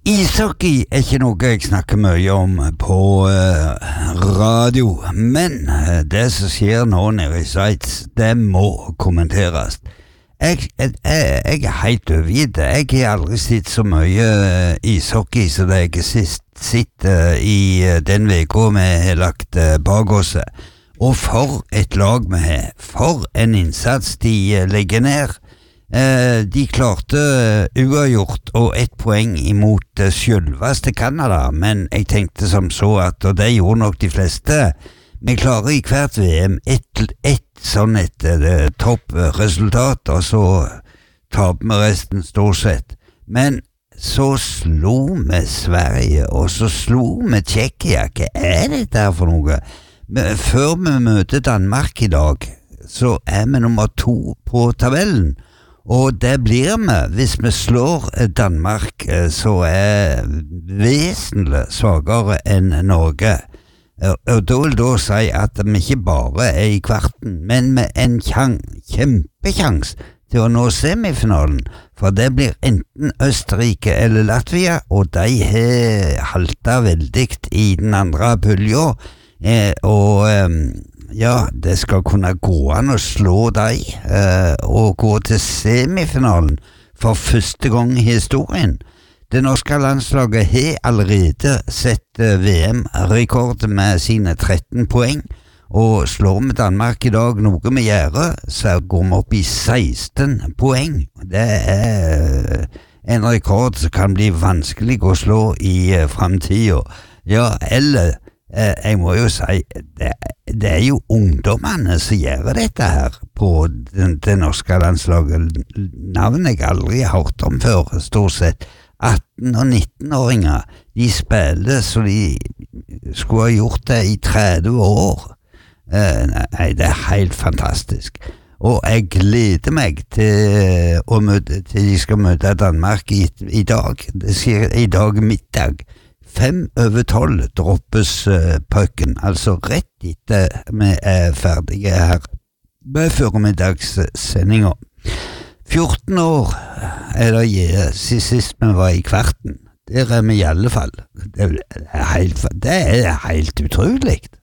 Ishockey ikke noe jeg snakker mye om på radio, men det som skjer nå nede i Sveits, det må kommenteres. Jeg helt overgitt. Jeg har aldri sett så mye ishockey som det jeg sist sitter i den veka vi har lagt bak oss. Og for et lag vi har, for en innsats de legger ned. De klarte uavgjort og 1 poeng imot selveste Kanada, men jeg tenkte som så at, og det gjorde nok de fleste, vi klarer i hvert VM et sånn toppresultat, og så taper vi resten stort sett. Men så slo vi Sverige, og så slo vi Tsjekkia. Hva dette her for noe? Før vi møter Danmark i dag, så vi nummer 2 på tabellen. Og det blir vi hvis vi slår Danmark, så vesentlig svagere enn Norge. Og da vil da si at vi ikke bare i kvarten, men med en kjempekjans til å nå semifinalen, for det blir enten Østerrike eller Latvia, og de har haltet veldig i den andre pulja, ja, det skal kunne gå an å slå deg og gå til semifinalen for første gang i historien. Det norske landslaget har allerede sett VM-rekord med sine 13 poeng, og slår med Danmark i dag noe vi gjør, så går vi opp i 16 poeng. Det en rekord som kan bli vanskelig å slå i fremtiden. Ja, eller jeg må jo si, det jo ungdommene som gjør dette her på det norske landslaget. Navnet jeg aldri har hørt om før, stort sett. 18- og 19-åringer, de spiller så de skulle ha gjort det i 30 år. Nei, det helt fantastisk. Og jeg gleder meg til de skal møte Danmark i dag. Det sier i dag middag. 5:12 droppes pucken, altså rett etter vi ferdige her med føremiddagssendinga. 14 år det sist vi var i kvarten. Der vi i alle fall. Det helt utrolig.